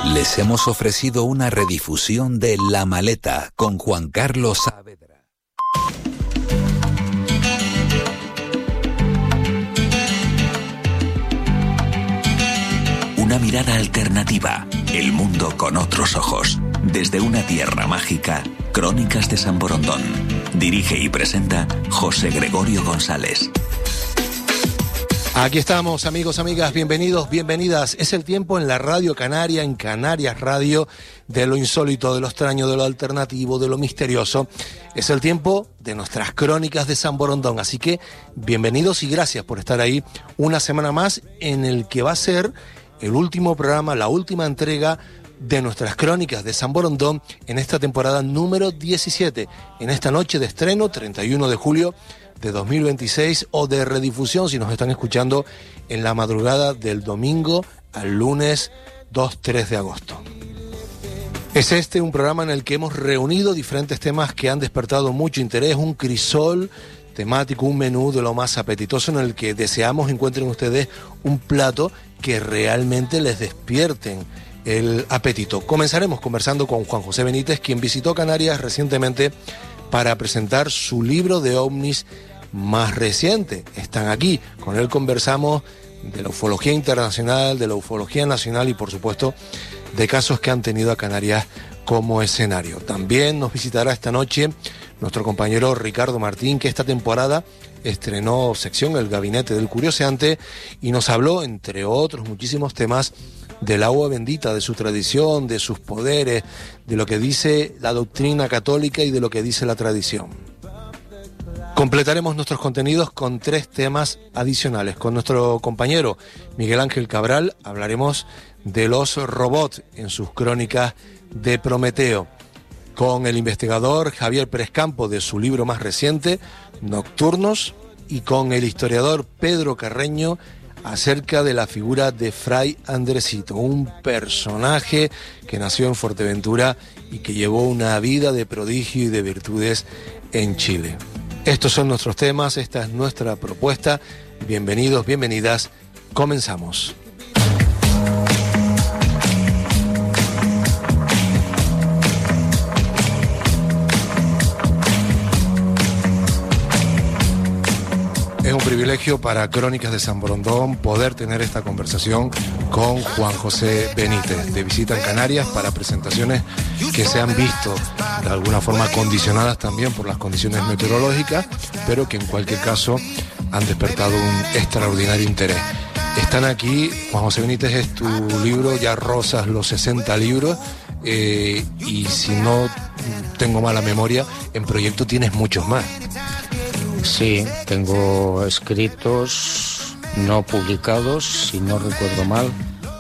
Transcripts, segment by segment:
Les hemos ofrecido una redifusión de La Maleta con Juan Carlos Saavedra. Una mirada alternativa, el mundo con otros ojos. Desde una tierra mágica, Crónicas de San Borondón. Dirige y presenta José Gregorio González. Aquí estamos, amigos, amigas, bienvenidos, bienvenidas. Es el tiempo en la Radio Canaria, en Canarias Radio, de lo insólito, de lo extraño, de lo alternativo, de lo misterioso. Es el tiempo de nuestras Crónicas de San Borondón. Así que bienvenidos y gracias por estar ahí una semana más en el que va a ser el último programa, la última entrega de nuestras Crónicas de San Borondón en esta temporada número 17. En esta noche de estreno, 31 de julio de 2026, o de redifusión si nos están escuchando en la madrugada del domingo al lunes 2-3 de agosto. Es un programa en el que hemos reunido diferentes temas que han despertado mucho interés, un crisol temático, un menú de lo más apetitoso en el que deseamos encuentren ustedes un plato que realmente les despierten el apetito. Comenzaremos conversando con Juan José Benítez, quien visitó Canarias recientemente para presentar su libro de ovnis más reciente. Están aquí, con él conversamos de la ufología internacional, de la ufología nacional y por supuesto de casos que han tenido a Canarias como escenario. También nos visitará esta noche nuestro compañero Ricardo Martín, que esta temporada estrenó sección El Gabinete del Curioseante y nos habló, entre otros muchísimos temas, del agua bendita, de su tradición, de sus poderes, de lo que dice la doctrina católica y de lo que dice la tradición. Completaremos nuestros contenidos con 3 temas adicionales. Con nuestro compañero Miguel Ángel Cabral hablaremos de los robots en sus crónicas de Prometeo. Con el investigador Javier Pérez Campo de su libro más reciente, Nocturnos, y con el historiador Pedro Carreño acerca de la figura de Fray Andresito, un personaje que nació en Fuerteventura y que llevó una vida de prodigio y de virtudes en Chile. Estos son nuestros temas, esta es nuestra propuesta. Bienvenidos, bienvenidas, comenzamos. Es un privilegio para Crónicas de San Borondón poder tener esta conversación con Juan José Benítez, de visita en Canarias para presentaciones que se han visto de alguna forma condicionadas también por las condiciones meteorológicas, pero que en cualquier caso han despertado un extraordinario interés. Están aquí, Juan José Benítez, es tu libro, ya rozas los 60 libros, y si no tengo mala memoria, en proyecto tienes muchos más. Sí, tengo escritos no publicados, si no recuerdo mal,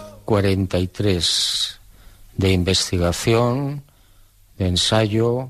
43 de investigación, de ensayo,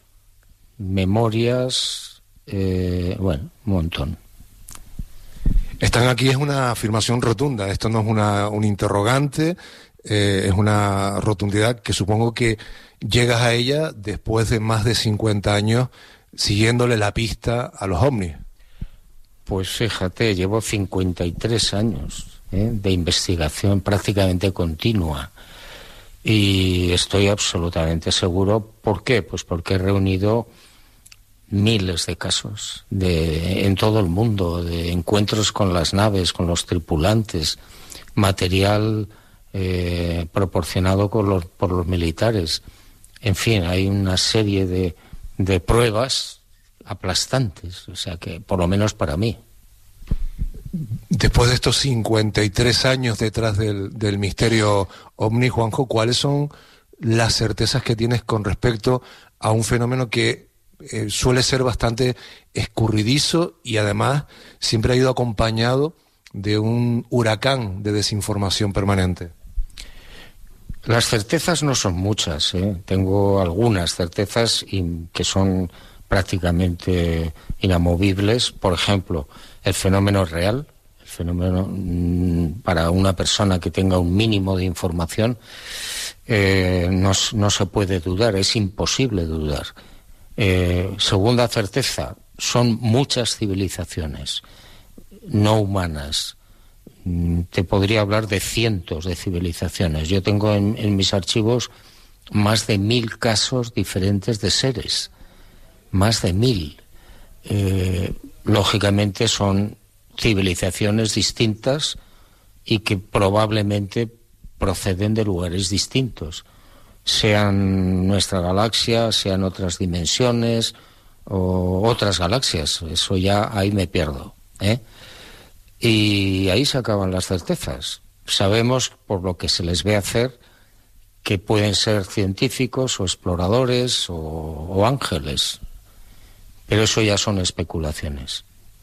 memorias, un montón. Están aquí es una afirmación rotunda, esto no es un interrogante, es una rotundidad que supongo que llegas a ella después de más de 50 años siguiéndole la pista a los ovnis. Pues fíjate, llevo 53 años de investigación prácticamente continua y estoy absolutamente seguro. ¿Por qué? Pues porque he reunido miles de casos en todo el mundo, de encuentros con las naves, con los tripulantes, material proporcionado por los militares. En fin, hay una serie de pruebas aplastantes, o sea que, por lo menos para mí. Después de estos 53 años detrás del misterio ovni, Juanjo, ¿cuáles son las certezas que tienes con respecto a un fenómeno que suele ser bastante escurridizo y además siempre ha ido acompañado de un huracán de desinformación permanente? Las certezas no son muchas, Tengo algunas certezas que son prácticamente inamovibles. Por ejemplo, el fenómeno es real. El fenómeno, para una persona que tenga un mínimo de información, no se puede dudar, es imposible dudar. Segunda certeza, son muchas civilizaciones no humanas te podría hablar de cientos de civilizaciones. Yo tengo en mis archivos más de 1000 casos diferentes de seres, más de 1000. Lógicamente son civilizaciones distintas y que probablemente proceden de lugares distintos, sean nuestra galaxia, sean otras dimensiones o otras galaxias. Eso ya ahí me pierdo, ¿eh? Y ahí se acaban las certezas. Sabemos, por lo que se les ve hacer, que pueden ser científicos o exploradores o ángeles, pero eso ya son especulaciones.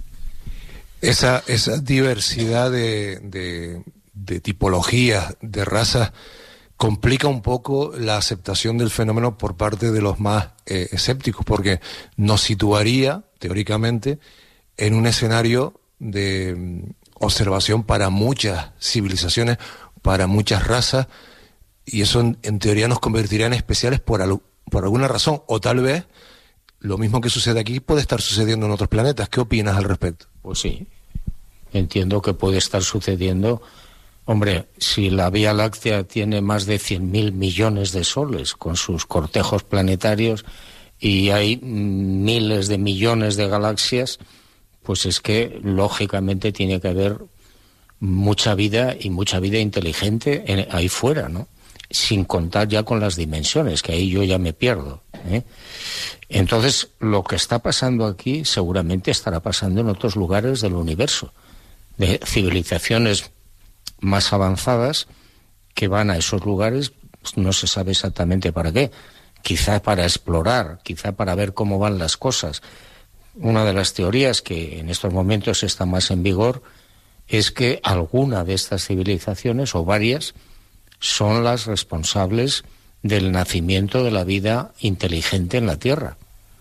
Esa diversidad de tipologías, de razas, complica un poco la aceptación del fenómeno por parte de los más escépticos, porque nos situaría, teóricamente, en un escenario de observación para muchas civilizaciones, para muchas razas, y eso en teoría nos convertiría en especiales por alguna razón, o tal vez lo mismo que sucede aquí puede estar sucediendo en otros planetas. ¿Qué opinas al respecto? Pues sí, entiendo que puede estar sucediendo. Hombre, si la Vía Láctea tiene más de 100.000 millones de soles con sus cortejos planetarios y hay miles de millones de galaxias, pues es que lógicamente tiene que haber mucha vida y mucha vida inteligente ahí fuera, ¿no? Sin contar ya con las dimensiones, que ahí yo ya me pierdo, ¿eh? Entonces, lo que está pasando aquí seguramente estará pasando en otros lugares del universo, de civilizaciones más avanzadas que van a esos lugares, pues no se sabe exactamente para qué, quizá para explorar, quizá para ver cómo van las cosas. Una de las teorías que en estos momentos está más en vigor es que alguna de estas civilizaciones, o varias, son las responsables del nacimiento de la vida inteligente en la Tierra,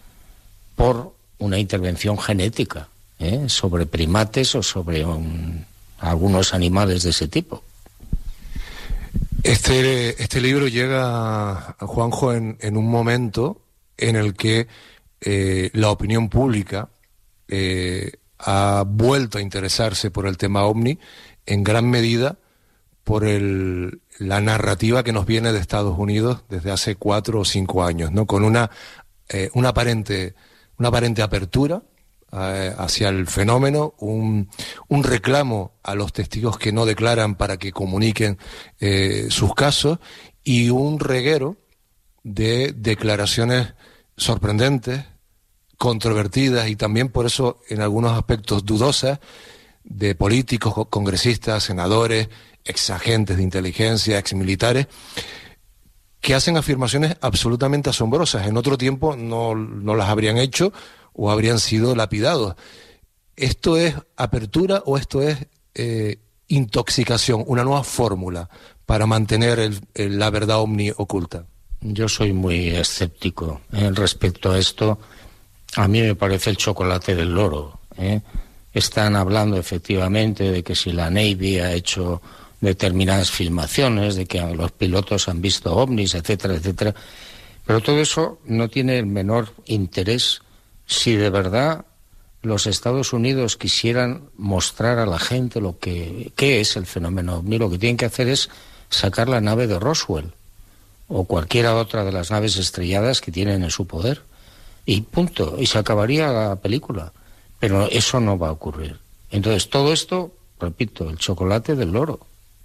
por una intervención genética, sobre primates o sobre algunos animales de ese tipo. Este libro llega, Juanjo, en un momento en el que la opinión pública ha vuelto a interesarse por el tema OVNI, en gran medida por la narrativa que nos viene de Estados Unidos desde hace 4 o 5 años, ¿no? Con una aparente apertura hacia el fenómeno, un reclamo a los testigos que no declaran para que comuniquen sus casos, y un reguero de declaraciones sorprendentes, controvertidas y también por eso en algunos aspectos dudosas, de políticos, congresistas, senadores, exagentes de inteligencia, exmilitares, que hacen afirmaciones absolutamente asombrosas. En otro tiempo no las habrían hecho o habrían sido lapidados. ¿Esto es apertura o esto es intoxicación, una nueva fórmula para mantener la verdad OVNI oculta? Yo soy muy escéptico respecto a esto. A mí me parece el chocolate del loro, ¿eh? Están hablando efectivamente de que si la Navy ha hecho determinadas filmaciones, de que los pilotos han visto ovnis, etcétera, etcétera. Pero todo eso no tiene el menor interés si de verdad los Estados Unidos quisieran mostrar a la gente qué es el fenómeno ovni. Lo que tienen que hacer es sacar la nave de Roswell o cualquiera otra de las naves estrelladas que tienen en su poder. Y punto. Y se acabaría la película. Pero eso no va a ocurrir. Entonces, todo esto, repito, el chocolate del loro.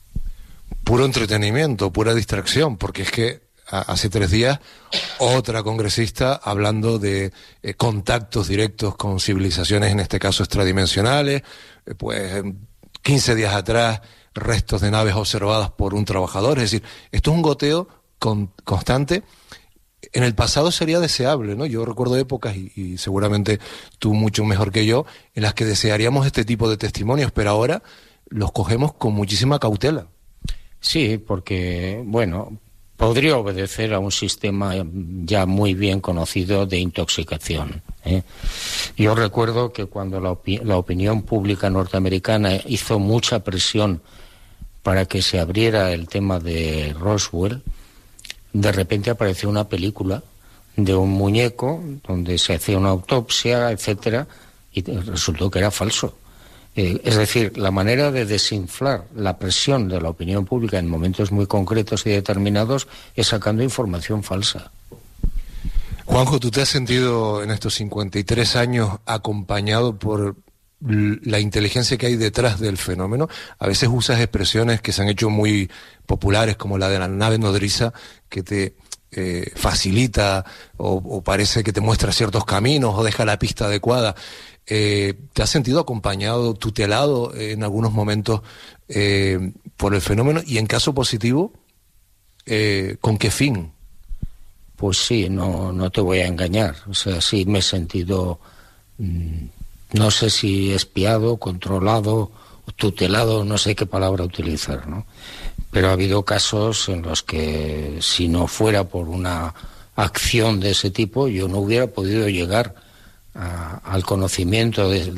Puro entretenimiento, pura distracción, porque es que hace 3 días otra congresista hablando de contactos directos con civilizaciones, en este caso extradimensionales, pues 15 días atrás restos de naves observadas por un trabajador. Es decir, esto es un goteo constante. En el pasado sería deseable, ¿no? Yo recuerdo épocas, y seguramente tú mucho mejor que yo, en las que desearíamos este tipo de testimonios, pero ahora los cogemos con muchísima cautela. Sí, porque, bueno, podría obedecer a un sistema ya muy bien conocido de intoxicación, ¿eh? Yo recuerdo que cuando la opinión pública norteamericana hizo mucha presión para que se abriera el tema de Roswell, de repente apareció una película de un muñeco donde se hacía una autopsia, etcétera, y resultó que era falso. Es decir, la manera de desinflar la presión de la opinión pública en momentos muy concretos y determinados es sacando información falsa. Juanjo, ¿tú te has sentido en estos 53 años acompañado por la inteligencia que hay detrás del fenómeno? A veces usas expresiones que se han hecho muy populares, como la de la nave nodriza, que te facilita o parece que te muestra ciertos caminos o deja la pista adecuada. ¿Te has sentido acompañado, tutelado en algunos momentos por el fenómeno? Y en caso positivo, ¿con qué fin? Pues sí, no te voy a engañar. O sea, sí me he sentido, no sé si espiado, controlado, tutelado, no sé qué palabra utilizar, ¿no? Pero ha habido casos en los que si no fuera por una acción de ese tipo, yo no hubiera podido llegar al conocimiento de